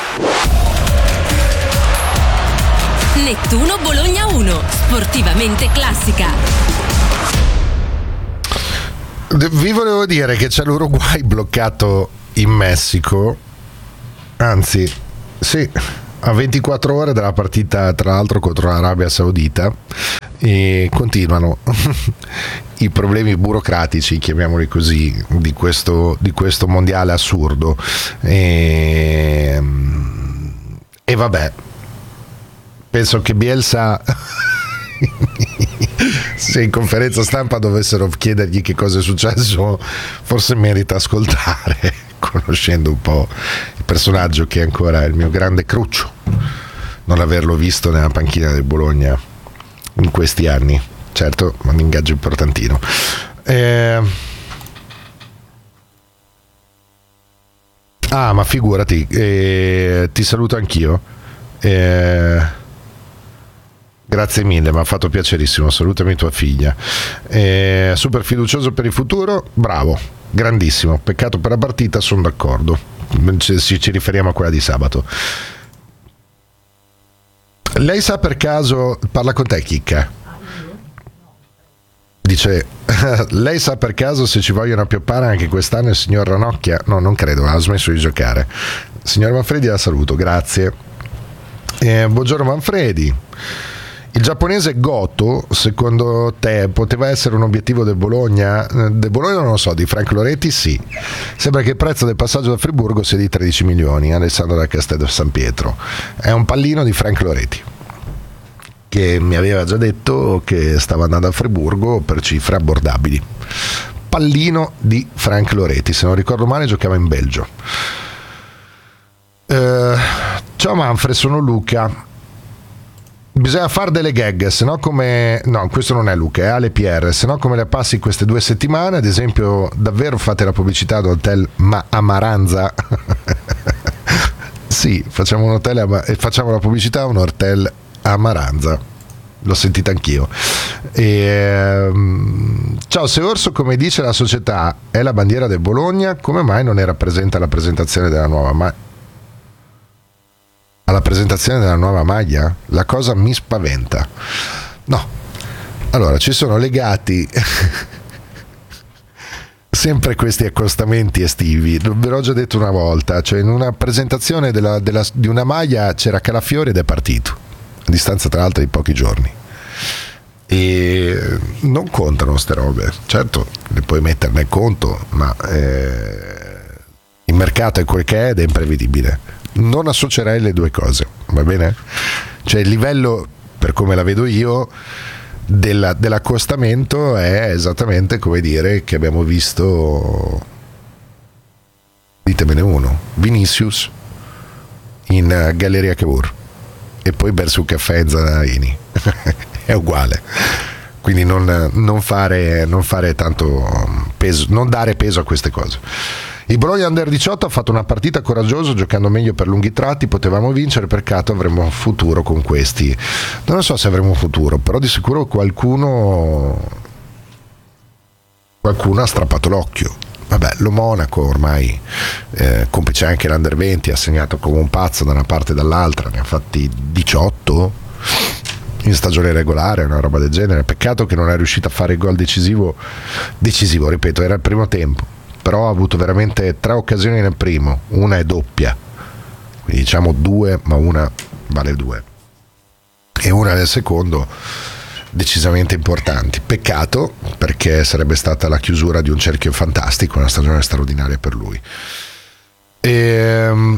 Nettuno Bologna uno, sportivamente classica. Vi volevo dire che c'è l'Uruguay bloccato in Messico, anzi, sì, a ventiquattro ore dalla partita, tra l'altro, contro l'Arabia Saudita, e continuano i problemi burocratici, chiamiamoli così, di questo, di questo mondiale assurdo. E, e vabbè, penso che Bielsa se in conferenza stampa dovessero chiedergli che cosa è successo, forse merita ascoltare, conoscendo un po' il personaggio che è ancora il mio grande cruccio, non averlo visto nella panchina del Bologna in questi anni. Certo, un ingaggio importantino. Eh... Ah, ma figurati, eh, ti saluto anch'io. Eh... Grazie mille, mi ha fatto piacerissimo. Salutami tua figlia. Eh, super fiducioso per il futuro, bravo, grandissimo. Peccato per la partita, sono d'accordo. Ci, ci riferiamo a quella di sabato. Lei sa per caso, parla con te Chicca, dice lei sa per caso se ci vogliono appioppare anche quest'anno il signor Ranocchia? No, non credo, ha smesso di giocare. Signor Manfredi, la saluto, grazie. Eh, buongiorno Manfredi. Il giapponese Goto, secondo te, poteva essere un obiettivo del Bologna? Del Bologna non lo so, di Frank Loretti sì. Sembra che il prezzo del passaggio da Friburgo sia di tredici milioni, Alessandro da Castello San Pietro. È un pallino di Frank Loretti, che mi aveva già detto che stava andando a Friburgo per cifre abbordabili. Pallino di Frank Loretti, se non ricordo male giocava in Belgio. Uh, ciao Manfred, sono Luca. Bisogna fare delle gag, se no come... No, questo non è Luca, è Ale Pierre. Se no come le passi queste due settimane? Ad esempio, davvero fate la pubblicità ad Hotel Ma- a Maranza? Sì, facciamo un hotel a... e facciamo la pubblicità a un hotel a Maranza. L'ho sentita anch'io. E, um... Ciao, se Orso, come dice la società, è la bandiera del Bologna, come mai non era presente alla presentazione della nuova maglia? Alla presentazione della nuova maglia? La cosa mi spaventa. No. Allora, ci sono legati sempre questi accostamenti estivi. Ve l'ho già detto una volta, cioè in una presentazione della, della, di una maglia c'era Calafiori ed è partito, a distanza tra l'altro di pochi giorni. E non contano ste robe. Certo, le puoi mettere nel conto, ma eh, il mercato è quel che è ed è imprevedibile. Non associerei le due cose, va bene? Cioè il livello, per come la vedo io, della, dell'accostamento è esattamente come dire che abbiamo visto, ditemene uno, Vinicius in Galleria Cavour e poi bersi un caffè in Zanarini. È uguale. Quindi non, non fare non fare tanto peso, non dare peso a queste cose. Il Bologna Under diciotto ha fatto una partita coraggiosa, giocando meglio per lunghi tratti, potevamo vincere, peccato, avremo un futuro con questi. Non so se avremo un futuro, però di sicuro qualcuno qualcuno ha strappato l'occhio. Vabbè, lo Monaco ormai, eh, complice anche l'Under venti, ha segnato come un pazzo da una parte e dall'altra, ne ha fatti diciotto in stagione regolare, una roba del genere. Peccato che non è riuscito a fare il gol decisivo, decisivo, ripeto, era il primo tempo, però ha avuto veramente tre occasioni nel primo, una è doppia, quindi diciamo due, ma una vale due, e una nel secondo, decisamente importanti. Peccato, perché sarebbe stata la chiusura di un cerchio fantastico, una stagione straordinaria per lui. E...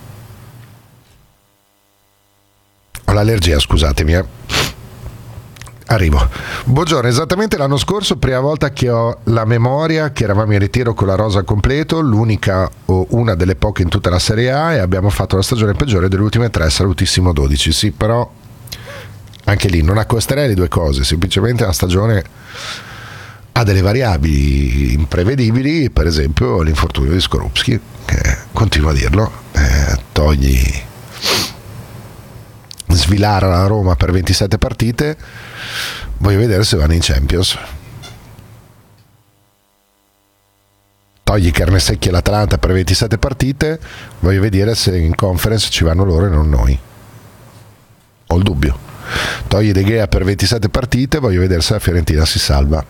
ho l'allergia, scusatemi, eh. Arrivo. Buongiorno, esattamente l'anno scorso, prima volta che ho la memoria, che eravamo in ritiro con la rosa completo, l'unica o una delle poche in tutta la Serie A, e abbiamo fatto la stagione peggiore delle ultime tre, salutissimo dodici. Sì, però anche lì non accosterei le due cose, semplicemente la stagione ha delle variabili imprevedibili, per esempio l'infortunio di Skorupski, che continuo a dirlo, eh, togli svilare la Roma per ventisette partite, voglio vedere se vanno in Champions. Togli Carnesecchi e l'Atalanta per ventisette partite, voglio vedere se in Conference ci vanno loro e non noi. Ho il dubbio. Togli De Gea per ventisette partite, voglio vedere se la Fiorentina si salva.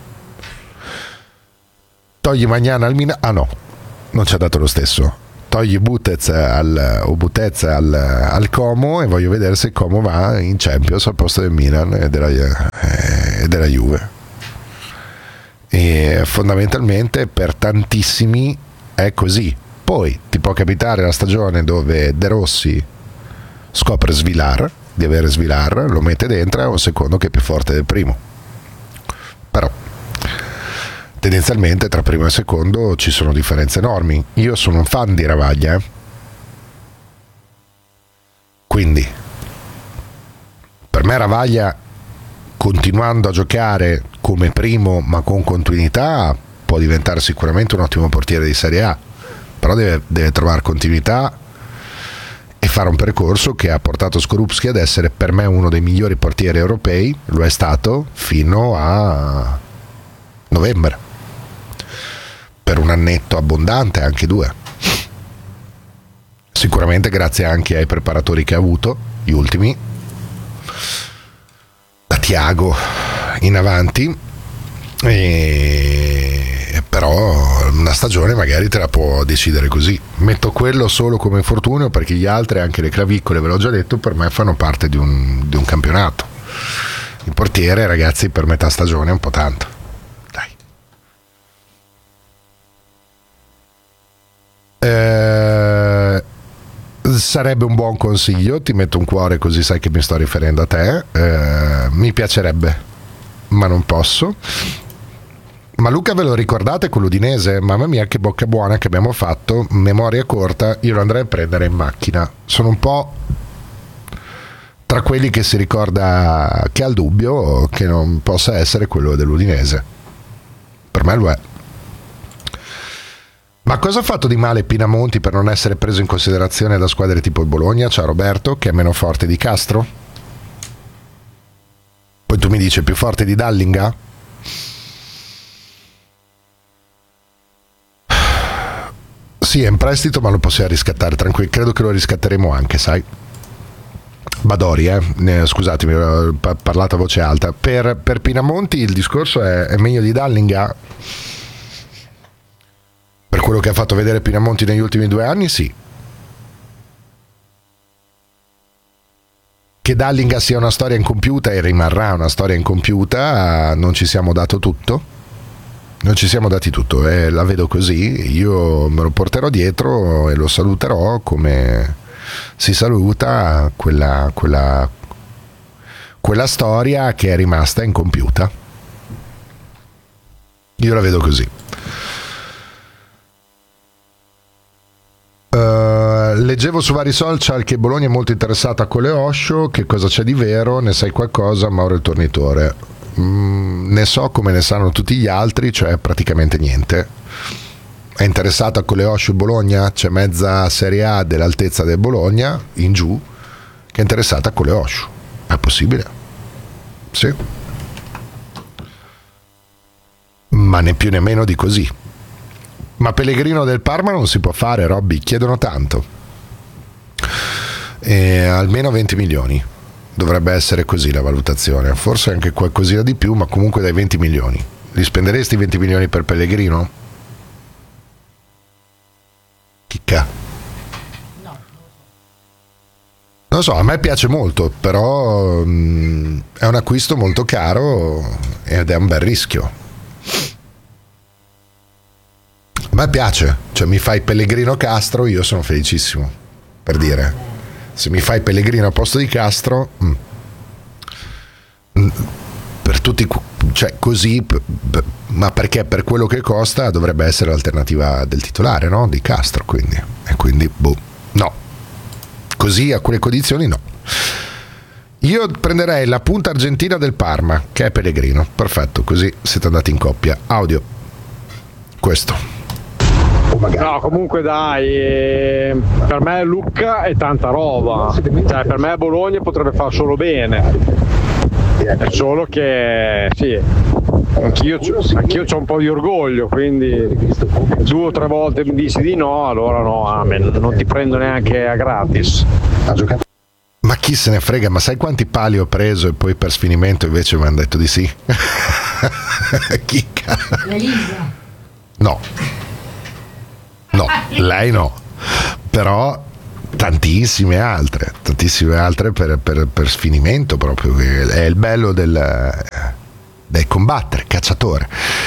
Togli Magnana al Milan, ah no, non ci ha dato lo stesso. Togli Butez al, o Butez al, al Como e voglio vedere se Como va in Champions al posto del Milan e della, e della Juve. E fondamentalmente per tantissimi è così. Poi ti può capitare la stagione dove De Rossi scopre Svilar, di avere Svilar, lo mette dentro, è un secondo che è più forte del primo, però tendenzialmente tra primo e secondo ci sono differenze enormi. Io sono un fan di Ravaglia, eh? Quindi per me Ravaglia, continuando a giocare come primo ma con continuità, può diventare sicuramente un ottimo portiere di Serie A, però deve, deve trovare continuità e fare un percorso che ha portato Skorupski ad essere per me uno dei migliori portieri europei, lo è stato fino a novembre, per un annetto abbondante, anche due, sicuramente grazie anche ai preparatori che ha avuto, gli ultimi, da Thiago in avanti, e però una stagione magari te la può decidere così. Metto quello solo come infortunio perché gli altri, anche le clavicole, ve l'ho già detto, per me fanno parte di un, di un campionato. Il portiere, ragazzi, per metà stagione è un po' tanto, dai. Eh, sarebbe un buon consiglio, ti metto un cuore così sai che mi sto riferendo a te. Eh, mi piacerebbe, ma non posso. Ma Luca, ve lo ricordate con l'Udinese? Mamma mia che bocca buona che abbiamo fatto, memoria corta, io lo andrei a prendere in macchina. Sono un po' tra quelli che si ricorda, che ha il dubbio che non possa essere quello dell'Udinese. Per me lo è. Ma cosa ha fatto di male Pinamonti per non essere preso in considerazione da squadre tipo il Bologna? Ciao Roberto, che è meno forte di Castro? Poi tu mi dici più forte di Dallinga? Sì, è in prestito, ma lo possiamo riscattare tranquillo. Credo che lo riscatteremo anche, sai. Badori, eh? eh scusatemi, ho parlato a voce alta. Per, per Pinamonti il discorso è, è meglio di Dallinga? Per quello che ha fatto vedere Pinamonti negli ultimi due anni, sì. Che Dallinga sia una storia incompiuta e rimarrà una storia incompiuta, non ci siamo dato tutto. Non ci siamo dati tutto, e eh, la vedo così. Io me lo porterò dietro e lo saluterò come si saluta quella, quella, quella storia che è rimasta incompiuta. Io la vedo così. Uh, leggevo su vari social che Bologna è molto interessata con le Osho. Che cosa c'è di vero? Ne sai qualcosa, Mauro il Tornitore? Mm, ne so come ne sanno tutti gli altri, cioè praticamente niente. È interessata con le Osho Bologna? C'è mezza Serie A dell'altezza del Bologna in giù che è interessata con le Osho. È possibile? Sì. Ma né più né meno di così. Ma Pellegrino del Parma non si può fare, Robby, chiedono tanto. E almeno venti milioni. Dovrebbe essere così la valutazione, forse anche qualcosina di più, ma comunque dai venti milioni. Li spenderesti venti milioni per Pellegrino? Chicca. No. Non lo so, a me piace molto, però mh, è un acquisto molto caro ed è un bel rischio. A me piace, cioè mi fai Pellegrino Castro, io sono felicissimo, per dire. Se mi fai Pellegrino a posto di Castro, mh. per tutti, cioè così, p- p- ma perché per quello che costa dovrebbe essere l'alternativa del titolare, no? Di Castro, quindi. E quindi, boh, no. Così a quelle condizioni no. Io prenderei la punta argentina del Parma, che è Pellegrino. Perfetto, così siete andati in coppia. Audio. Questo. No, comunque dai, eh, per me Lucca è tanta roba, cioè per me Bologna potrebbe far solo bene, è solo che sì, anch'io, anch'io ho un po' di orgoglio, quindi due o tre volte mi dici di no, allora no, amen, non ti prendo neanche a gratis. Ma chi se ne frega, ma sai quanti pali ho preso e poi per sfinimento invece mi hanno detto di sì? Chi cazzo? Elisa. No, no, lei no, però tantissime altre, tantissime altre per, per, per sfinimento proprio, che è il bello del, del combattere, cacciatore.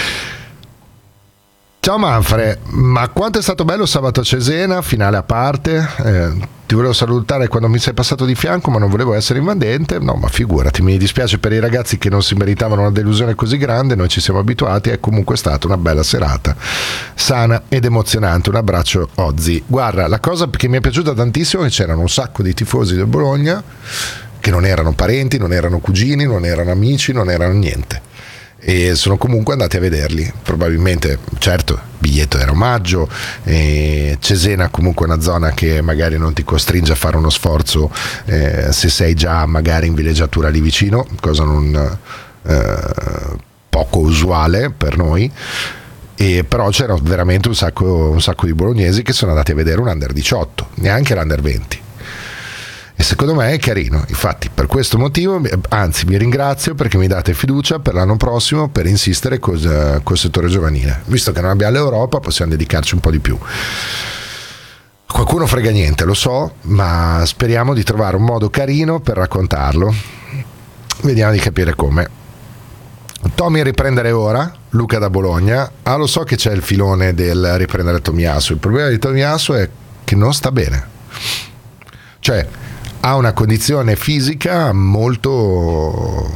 Ciao Manfred, ma quanto è stato bello sabato a Cesena, finale a parte, eh, ti volevo salutare quando mi sei passato di fianco ma non volevo essere invadente, no ma figurati, mi dispiace per i ragazzi che non si meritavano una delusione così grande, noi ci siamo abituati, è comunque stata una bella serata, sana ed emozionante, un abbraccio Ozzy. Guarda, la cosa che mi è piaciuta tantissimo è che c'erano un sacco di tifosi del Bologna che non erano parenti, non erano cugini, non erano amici, non erano niente. E sono comunque andati a vederli, probabilmente, certo, il biglietto era omaggio, e Cesena comunque è una zona che magari non ti costringe a fare uno sforzo eh, se sei già magari in villeggiatura lì vicino, cosa non eh, poco usuale per noi, e però c'era veramente un sacco, un sacco di bolognesi che sono andati a vedere un under diciotto, neanche l'under venti. E secondo me è carino, infatti per questo motivo, anzi vi ringrazio perché mi date fiducia per l'anno prossimo per insistere col, col settore giovanile, visto che non abbiamo l'Europa possiamo dedicarci un po' di più. Qualcuno frega niente, lo so, ma speriamo di trovare un modo carino per raccontarlo, vediamo di capire come. Tommy riprendere ora, Luca da Bologna. Ah, lo so che c'è il filone del riprendere Tomiasu, il problema di Tomiasu è che non sta bene, cioè ha una condizione fisica molto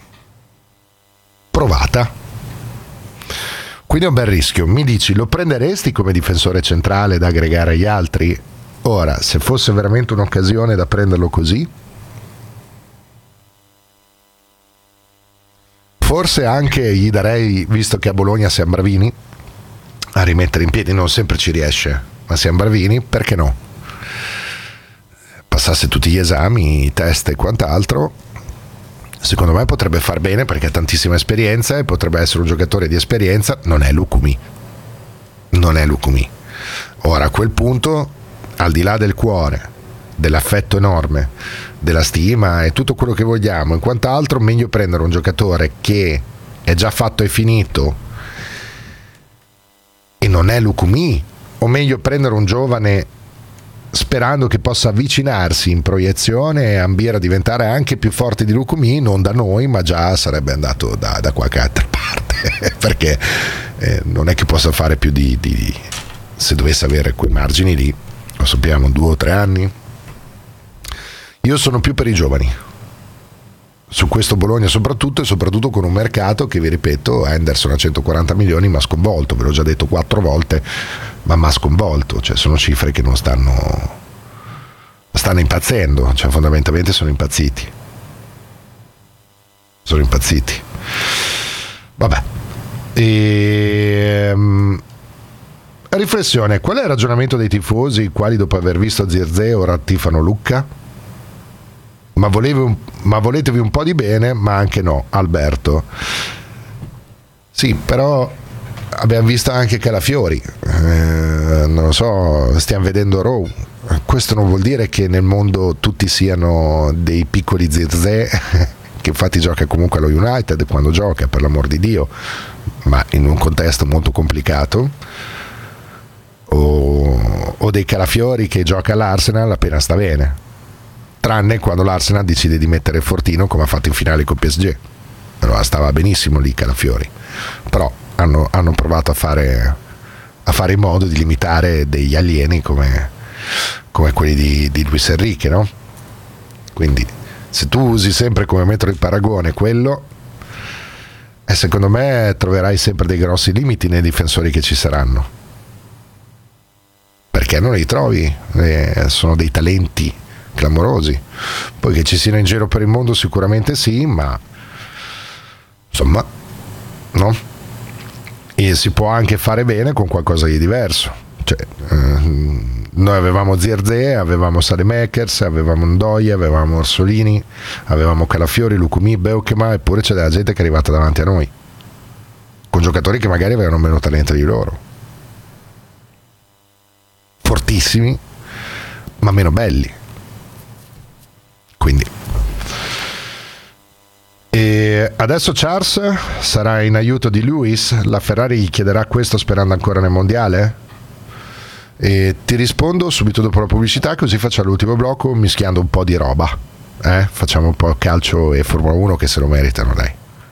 provata, quindi è un bel rischio. Mi dici, lo prenderesti come difensore centrale da aggregare agli altri? Ora, se fosse veramente un'occasione da prenderlo così, forse anche gli darei, visto che a Bologna siamo bravini a rimettere in piedi, non sempre ci riesce, ma siamo bravini, perché no? Passasse tutti gli esami, i test e quant'altro, secondo me potrebbe far bene perché ha tantissima esperienza e potrebbe essere un giocatore di esperienza. Non è Lukumi, non è Lukumi. Ora a quel punto, al di là del cuore, dell'affetto enorme, della stima e tutto quello che vogliamo e quant'altro, meglio prendere un giocatore che è già fatto e finito e non è Lukumi, o meglio prendere un giovane sperando che possa avvicinarsi in proiezione e ambire a diventare anche più forte di Lukumi, non da noi ma già sarebbe andato da, da qualche altra parte perché eh, non è che possa fare più di, di se dovesse avere quei margini lì, lo sappiamo, due o tre anni. Io sono più per i giovani su questo Bologna soprattutto, e soprattutto con un mercato che, vi ripeto, Henderson a centoquaranta milioni mi ha sconvolto, ve l'ho già detto quattro volte, ma mi ha sconvolto, cioè sono cifre che non stanno stanno impazzendo, cioè fondamentalmente sono impazziti sono impazziti vabbè. E riflessione, qual è il ragionamento dei tifosi i quali dopo aver visto Zirze ora tifano Lucca? Ma, volevo, ma voletevi un po' di bene, ma anche no, Alberto. Sì, però abbiamo visto anche Calafiori, eh, non lo so, stiamo vedendo Rowe. Questo non vuol dire che nel mondo tutti siano dei piccoli Zirze, che infatti gioca comunque allo United quando gioca, per l'amor di Dio, ma in un contesto molto complicato, o, o dei Calafiori che gioca all'Arsenal appena sta bene, tranne quando l'Arsenal decide di mettere Fortino come ha fatto in finale con P S G. Allora stava benissimo lì Calafiori, però hanno, hanno provato a fare, a fare in modo di limitare degli alieni come, come quelli di, di Luis Enrique, no? Quindi se tu usi sempre come metro di paragone quello, e secondo me troverai sempre dei grossi limiti nei difensori che ci saranno, perché non li trovi, eh, sono dei talenti clamorosi. Poi che ci siano in giro per il mondo sicuramente sì, ma insomma no, e si può anche fare bene con qualcosa di diverso. Cioè, eh, noi avevamo Zirze, avevamo Sademakers, avevamo Ndoye, avevamo Orsolini, avevamo Calafiori, Lucumi, Beukema, eppure c'è della gente che è arrivata davanti a noi con giocatori che magari avevano meno talento di loro, fortissimi ma meno belli. Quindi e adesso Charles sarà in aiuto di Lewis. La Ferrari gli chiederà questo sperando ancora nel mondiale? E ti rispondo subito dopo la pubblicità, così facciamo l'ultimo blocco mischiando un po' di roba, eh? Facciamo un po' calcio e Formula uno che se lo meritano, dai.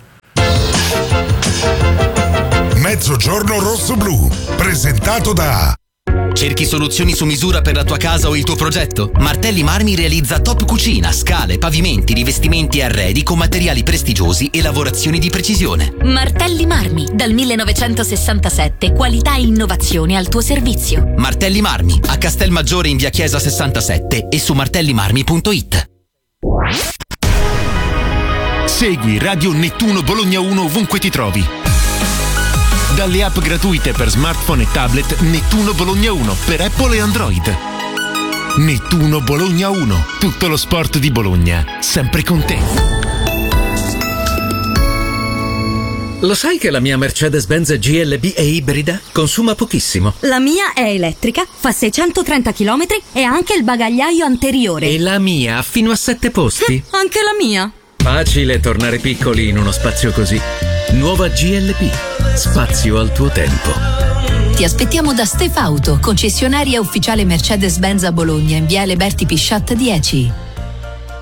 Mezzogiorno rosso-blu, presentato da... Cerchi soluzioni su misura per la tua casa o il tuo progetto? Martelli Marmi realizza top cucina, scale, pavimenti, rivestimenti e arredi con materiali prestigiosi e lavorazioni di precisione. Martelli Marmi, dal millenovecentosessantasette, qualità e innovazione al tuo servizio. Martelli Marmi, a Castelmaggiore in via Chiesa sessantasette e su martellimarmi punto it. Segui Radio Nettuno Bologna uno ovunque ti trovi. Dalle app gratuite per smartphone e tablet Nettuno Bologna uno per Apple e Android. Nettuno Bologna uno, tutto lo sport di Bologna, sempre con te. Lo sai che la mia Mercedes-Benz G L B è ibrida? Consuma pochissimo. La mia è elettrica, fa seicentotrenta chilometri e ha anche il bagagliaio anteriore. E la mia ha fino a sette posti. Eh, anche la mia. Facile tornare piccoli in uno spazio così. Nuova G L B. Spazio al tuo tempo. Ti aspettiamo da Stefauto, concessionaria ufficiale Mercedes-Benz a Bologna, in viale Berti Pisciat dieci.